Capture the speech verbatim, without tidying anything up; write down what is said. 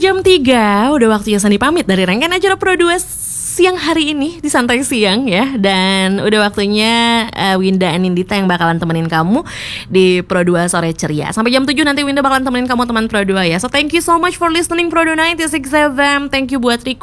jam tiga, udah waktunya Sandi pamit dari rangkaian acara Pro dua siang hari ini di Santai Siang ya. Dan udah waktunya uh, Winda Anindita yang bakalan temenin kamu di Pro dua Sore Ceria. Sampai jam tujuh nanti Winda bakalan temenin kamu teman Pro dua ya. So thank you so much for listening Pro dua sembilan six F M. Thank you buat Rico